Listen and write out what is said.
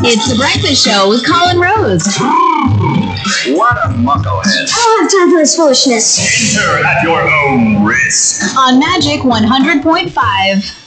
It's The Breakfast Show with Colin Rose. What a mucklehead. I don't have time for this foolishness. Enter at your own risk. On Magic 100.5.